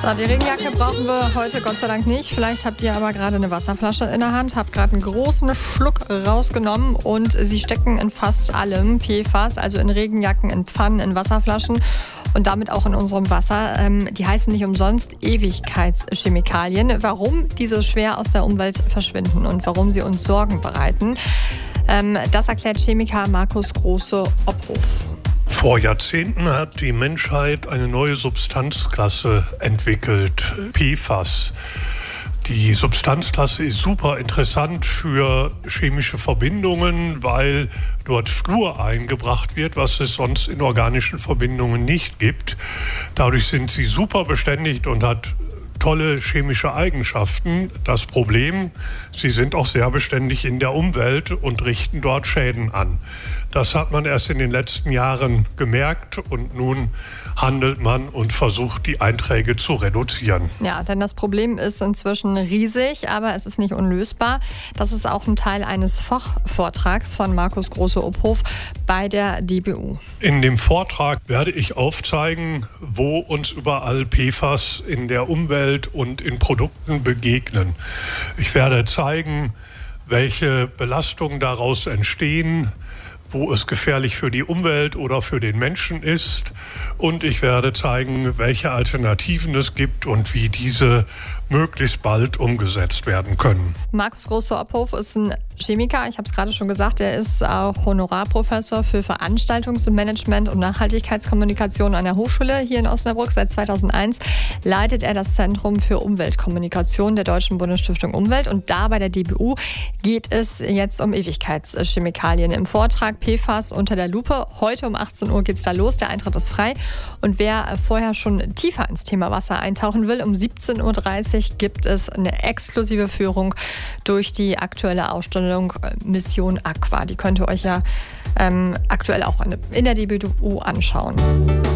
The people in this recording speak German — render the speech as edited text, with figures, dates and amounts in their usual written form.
So, die Regenjacke brauchen wir heute Gott sei Dank nicht. Vielleicht habt ihr aber gerade eine Wasserflasche in der Hand, habt gerade einen großen Schluck rausgenommen und sie stecken in fast allem PFAS, also in Regenjacken, in Pfannen, in Wasserflaschen und damit auch in unserem Wasser. Die heißen nicht umsonst Ewigkeitschemikalien. Warum die so schwer aus der Umwelt verschwinden und warum sie uns Sorgen bereiten, das erklärt Chemiker Markus Große-Obhof. Vor Jahrzehnten hat die Menschheit eine neue Substanzklasse entwickelt, PFAS. Die Substanzklasse ist super interessant für chemische Verbindungen, weil dort Fluor eingebracht wird, was es sonst in organischen Verbindungen nicht gibt. Dadurch sind sie super beständig und hat tolle chemische Eigenschaften. Das Problem, sie sind auch sehr beständig in der Umwelt und richten dort Schäden an. Das hat man erst in den letzten Jahren gemerkt und nun handelt man und versucht, die Einträge zu reduzieren. Ja, denn das Problem ist inzwischen riesig, aber es ist nicht unlösbar. Das ist auch ein Teil eines Fachvortrags von Markus Große-Obhof bei der DBU. In dem Vortrag werde ich aufzeigen, wo uns überall PFAS in der Umwelt und in Produkten begegnen. Ich werde zeigen, welche Belastungen daraus entstehen, wo es gefährlich für die Umwelt oder für den Menschen ist. Und ich werde zeigen, welche Alternativen es gibt und wie diese möglichst bald umgesetzt werden können. Markus Große-Obhof ist ein Chemiker, ich habe es gerade schon gesagt, er ist auch Honorarprofessor für Veranstaltungs- und Management- und Nachhaltigkeitskommunikation an der Hochschule hier in Osnabrück. Seit 2001 leitet er das Zentrum für Umweltkommunikation der Deutschen Bundesstiftung Umwelt. Und da bei der DBU geht es jetzt um Ewigkeitschemikalien. Im Vortrag PFAS unter der Lupe. Heute um 18 Uhr geht es da los, der Eintritt ist frei. Und wer vorher schon tiefer ins Thema Wasser eintauchen will, um 17.30 Uhr gibt es eine exklusive Führung durch die aktuelle Ausstellung Mission Aqua. Die könnt ihr euch ja aktuell auch in der DBU anschauen.